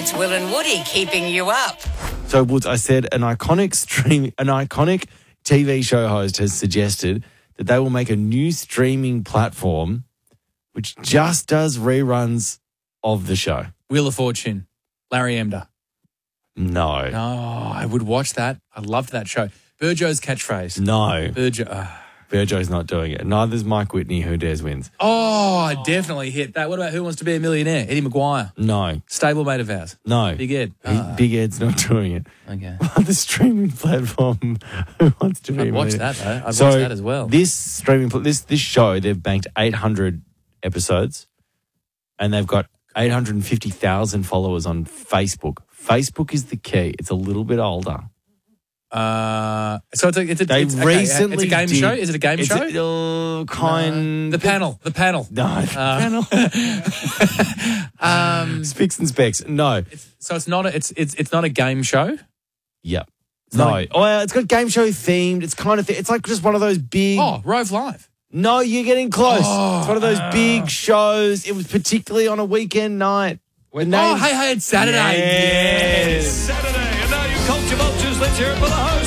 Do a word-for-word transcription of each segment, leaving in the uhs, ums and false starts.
It's Will and Woody keeping you up. So, Woods, I said an iconic stream, an iconic T V show host has suggested that they will make a new streaming platform which just does reruns of the show. Wheel of Fortune, Larry Emder. No. No, I would watch that. I loved that show. Burjo's catchphrase. No. Burjo. Uh, Burjo's not doing it. Neither's Mike Whitney, Who Dares Wins. oh, I definitely hit that. What about Who Wants to Be a Millionaire? Eddie Maguire. No. Stablemate of ours. No. Big Ed. He- Ah, Big Ed's not doing it. okay. The streaming platform Who Wants to Be I'd a watch Millionaire. that, though. I'd So watch that as well. This streaming pl- this this show, they've banked eight hundred episodes and they've got eight hundred fifty thousand followers on Facebook. Facebook is the key. It's a little bit older. Uh, so it's a, it's a, They it's, okay, recently it's a game did- show? Is it a game it's show? A, uh, kind. the panel. The panel. No, the Uh, panel. Um, Spicks and Specs. No. it's, so it's not a, it's it's it's not a game show. Yep. It's No. not a- Oh, yeah, it's got game show themed. It's kind of. Th- it's like just one of those big. Oh, Rove Live. No, you're getting close. Oh, it's one of those big shows. It was particularly on a weekend night. When Oh, hey, hey, it's Saturday. Yes. Saturday, and now you culture vultures, let's hear it for the host,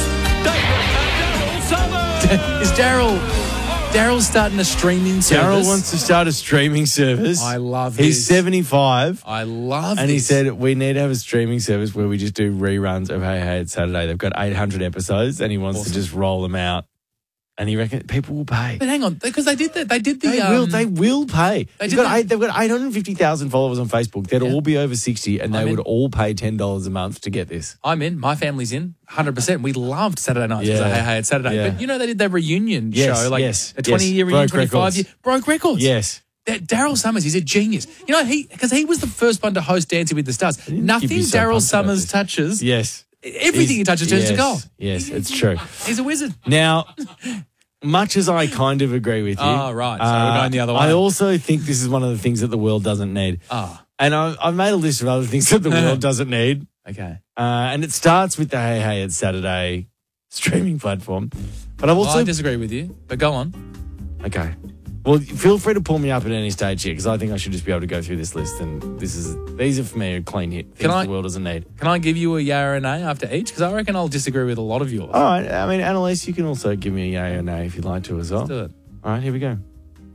David and Daryl Summers. Is Daryl Daryl's starting a streaming service? Daryl wants to start a streaming service. I love He's this. seventy-five. I love And he this. said, we need to have a streaming service where we just do reruns of Hey Hey It's Saturday. They've got eight hundred episodes and he wants Awesome. to just roll them out. And he reckons people will pay. But hang on, because they did that. They did the. They um, will. They will pay. they They've did got, that- eight, they've got eight hundred fifty thousand followers on Facebook. They'd Yeah. all be over sixty and they I'm in. would all pay ten dollars a month to get this. I'm in. My family's in. one hundred percent. We loved Saturday nights. Yeah. Yeah. Hey, hey, it's Saturday. Yeah. But you know, they did their reunion Yes, show, like yes, a twenty year yes. reunion, Broke twenty-five records. year. Broke records. Yes. That Daryl Summers, he's a genius. You know, he because he was the first one to host Dancing with the Stars. didn't Nothing keep you so Daryl pumped about Summers this. touches. Yes. Everything he He's- touches turns yes, to gold. Yes, it's true. He's a wizard. Now, much as I kind of agree with you. Oh, right. So we're going the other way. I also think this is one of the things that the world doesn't need. Ah, And I, I've made a list of other things that the world doesn't need. okay. Uh, and it starts with the Hey Hey It's Saturday streaming platform. But I've Well, also... I disagree with you, but go on. Okay. Well, feel free to pull me up at any stage here because I think I should just be able to go through this list. And this is these are for me a clean hit. Things Can I- the world doesn't need. Can I give you a yeah or a nay after each? Because I reckon I'll disagree with a lot of yours. All right. I mean, Annalise, you can also give me a yay or nay if you'd like to as well. Let's do it. All right, here we go.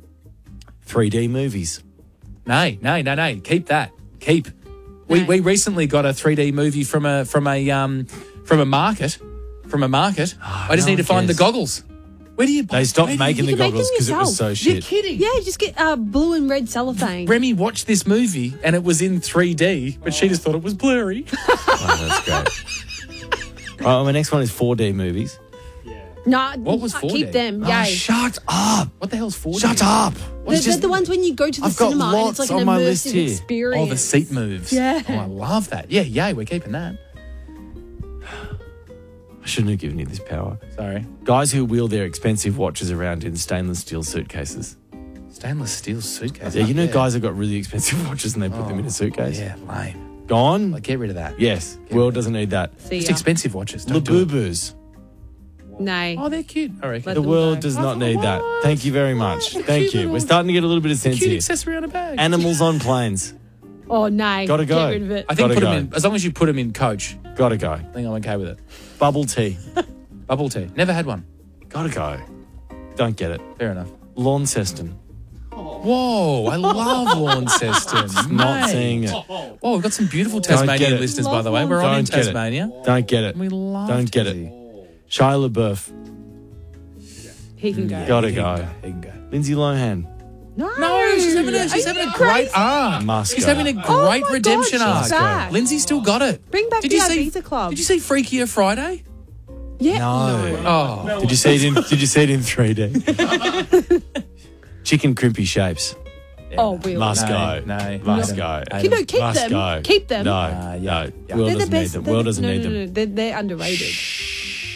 three D movies. Nay, nay, nay, nay. Keep that. Keep. We Nay. we recently got a three D movie from a from a um from a market. From a market. I just no need to one find cares. the goggles. Where do you buy They stopped where do making you, the can make goggles them because it was so yourself. You're shit. kidding. Yeah, just get uh, blue and red cellophane. Remy watched this movie and it was in three D, but she just thought it was blurry. Oh, that's great. All right, my next one is four D movies. Nah, What was uh, four D? keep them. Oh, Yay. shut up. What the hell's four D? Shut up. They're, they're the ones when you go to the I've got cinema and lots it's like on an my list immersive here. experience. Oh, the seat moves. Yeah. Oh, I love that. Yeah, yay, we're keeping that. I shouldn't have given you this power. Sorry. Guys who wheel their expensive watches around in stainless steel suitcases. Stainless steel suitcase. Yeah, you know guys have got really expensive watches and they put them in a suitcase? Yeah, lame. Gone? Like, get rid of that. Yes. World doesn't need that. See It's ya. expensive watches. Don't do it. Labubus. Nay. Oh, they're cute. I reckon. Let The them world go. does not need that. What? Thank you very much. Thank cute you. little- We're starting to get a little bit of sense Cute here. accessory on a bag. Animals on planes. Oh, nay. Gotta go. Get rid of it. I think Gotta put go. them in, as long as you put them in coach, Gotta go. I think I'm okay with it. Bubble tea. Bubble tea. Never had one. Gotta go. Don't get it. Fair enough. Launceston. Whoa, I love Launceston. Not Mate. seeing it. Oh, we've got some beautiful get Tasmanian it. listeners, by Love the way. We're on in Don't get it. Tasmania. Don't get it. We love Don't get Tassie. it. Shia LaBeouf. He can go. Gotta He can go. He can go. Lindsay Lohan. No. No, she's having a, she's Are having you a great crazy? arc. Must She's go. having a Oh great my redemption God, arc. she's back. Lindsay's still got it. Bring back Did the you see, Ibiza Club. Did you see Freakier Friday? Yeah. No. Oh, Did you see it in Did you see it in three D? Chicken crimpy shapes. Oh, Will. Must No, go. no, Must no. go. I You know, keep Must them. go. Keep them. No. Uh, yeah, no. yeah. World They're the doesn't need best. them. They're World the- doesn't no, need no, them. no. They're, they're underrated.